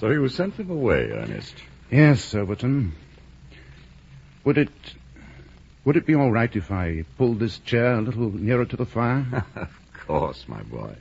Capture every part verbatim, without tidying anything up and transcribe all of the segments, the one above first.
So you sent them away, Ernest? Yes, Overton. Would it... Would it be all right if I pulled this chair a little nearer to the fire? Of course, my boy.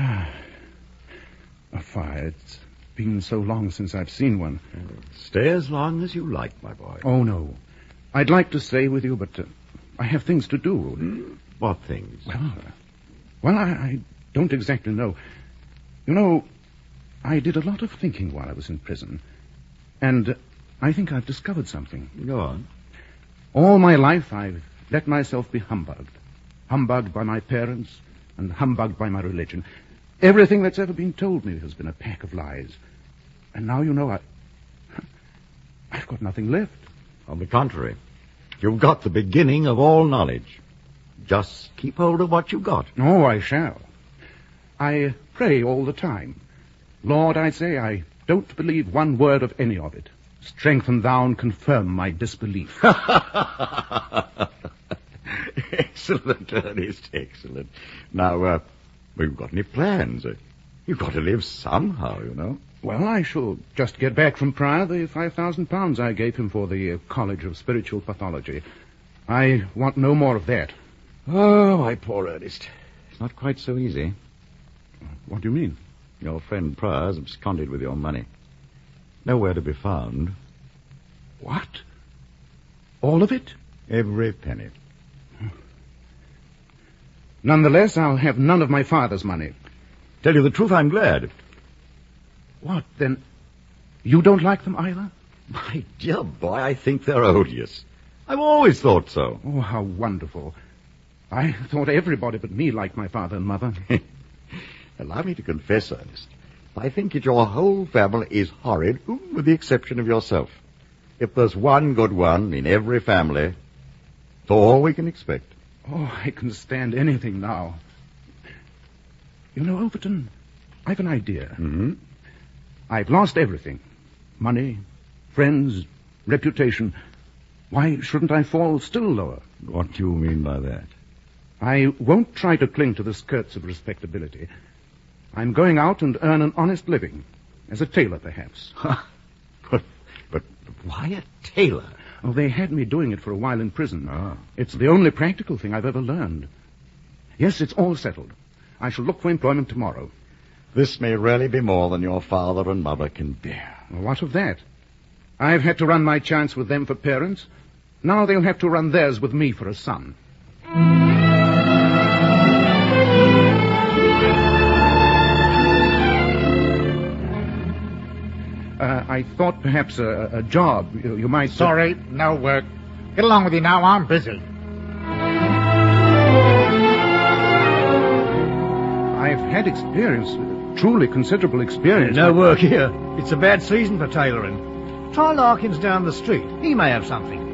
A fire. It's been so long since I've seen one. Stay as long as you like, my boy. Oh, no. I'd like to stay with you, but uh, I have things to do. Hmm? What things? Well, uh, well, I, I don't exactly know. You know, I did a lot of thinking while I was in prison. And uh, I think I've discovered something. Go on. All my life I've let myself be humbugged. Humbugged by my parents and humbugged by my religion. Everything that's ever been told me has been a pack of lies. And now, you know, I... I've got nothing left. On the contrary, you've got the beginning of all knowledge. Just keep hold of what you got. Oh, I shall. I pray all the time. Lord, I say, I don't believe one word of any of it. Strengthen thou and confirm my disbelief. Excellent, Ernest, excellent. Now, uh, we've got any plans? Uh, you've got to live somehow, you know. Well, I shall just get back from Prior the five thousand pounds I gave him for the uh, College of Spiritual Pathology. I want no more of that. Oh, my poor Ernest. It's not quite so easy. What do you mean? Your friend Pryor's absconded with your money. Nowhere to be found. What? All of it? Every penny. Nonetheless, I'll have none of my father's money. Tell you the truth, I'm glad. What, then? You don't like them either? My dear boy, I think they're odious. I've always thought so. Oh, how wonderful. I thought everybody but me liked my father and mother. Allow me to confess, Ernest, I think that your whole family is horrid, with the exception of yourself. If there's one good one in every family, it's all we can expect. Oh, I can stand anything now. You know, Overton, I've an idea. Mm-hmm. I've lost everything. Money, friends, reputation. Why shouldn't I fall still lower? What do you mean by that? I won't try to cling to the skirts of respectability. I'm going out and earn an honest living. As a tailor, perhaps. but, but why a tailor? Oh, they had me doing it for a while in prison. Ah. It's the only practical thing I've ever learned. Yes, it's all settled. I shall look for employment tomorrow. This may really be more than your father and mother can bear. Well, what of that? I've had to run my chance with them for parents. Now they'll have to run theirs with me for a son. Uh, I thought perhaps a, a job. You, you might... Sorry, no work. Get along with you now. I'm busy. I've had experience, truly considerable experience. No work here. It's a bad season for tailoring. Try Larkins down the street. He may have something.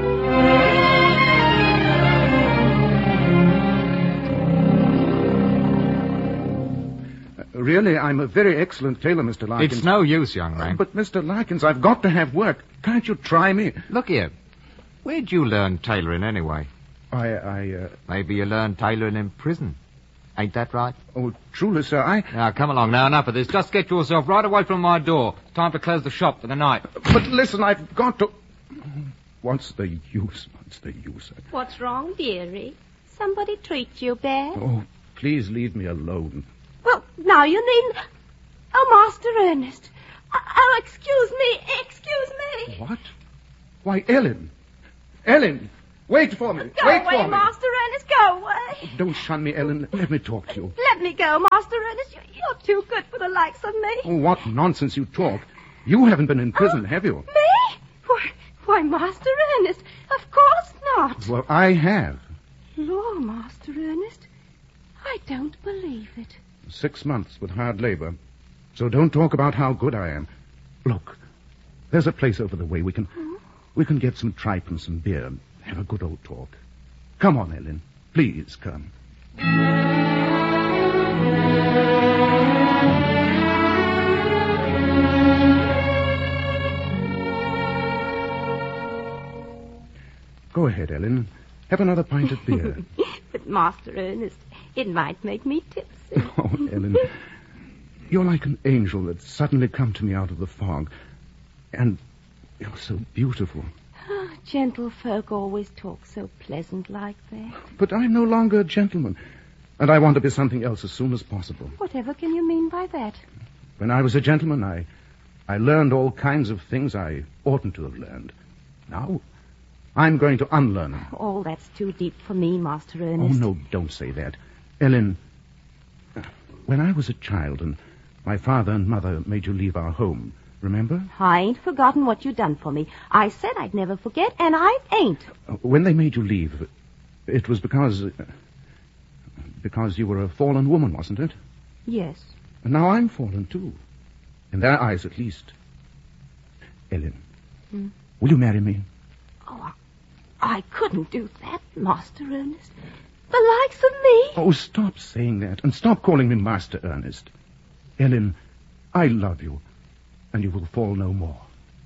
Really, I'm a very excellent tailor, Mister Larkins. It's no use, young man. But, Mister Larkins, I've got to have work. Can't you try me? Look here. Where'd you learn tailoring anyway? I, I, uh... Maybe you learned tailoring in prison. Ain't that right? Oh, truly, sir, I... Now, come along now. Enough of this. Just get yourself right away from my door. It's time to close the shop for the night. But listen, I've got to... What's the use? What's the use? What's wrong, dearie? Somebody treat you bad? Oh, please leave me alone. Well, now you needn't... Oh, Master Ernest. Oh, excuse me, excuse me. What? Why, Ellen. Ellen, wait for me. Go wait away, for me. Master Ernest, go away. Don't shun me, Ellen. Let me talk to you. Let me go, Master Ernest. You're, you're too good for the likes of me. Oh, what nonsense you talk. You haven't been in prison, oh, have you? Me? Why, why, Master Ernest, of course not. Well, I have. Law, Master Ernest, I don't believe it. Six months with hard labor. So don't talk about how good I am. Look, there's a place over the way. We can hmm? we can get some tripe and some beer and have a good old talk. Come on, Ellen. Please come. Go ahead, Ellen. Have another pint of beer. But, Master Ernest, it might make me tipsy. Oh, Ellen. You're like an angel that's suddenly come to me out of the fog. And you're so beautiful. Gentlefolk always talk so pleasant like that. But I'm no longer a gentleman, and I want to be something else as soon as possible. Whatever can you mean by that? When I was a gentleman, I, I learned all kinds of things I oughtn't to have learned. Now, I'm going to unlearn them. Oh, that's too deep for me, Master Oh, Ernest. no, don't say that. Ellen, when I was a child and my father and mother made you leave our home, remember? I ain't forgotten what you done for me. I said I'd never forget, and I ain't. When they made you leave, it was because... because you were a fallen woman, wasn't it? Yes. And now I'm fallen, too. In their eyes, at least. Ellen, Hmm? will you marry me? Oh, I, I couldn't do that, Master Ernest. The likes of me. Oh, stop saying that, and stop calling me Master Ernest. Ellen, I love you, and you will fall no more.